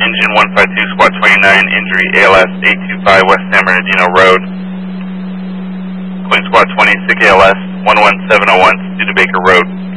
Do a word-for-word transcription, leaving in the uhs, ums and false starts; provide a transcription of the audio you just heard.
Engine one five two, Squad twenty-nine, injury A L S eight two five West San Bernardino Road. Queen Squad twenty, sick A L S one one seven oh one, Studebaker Road.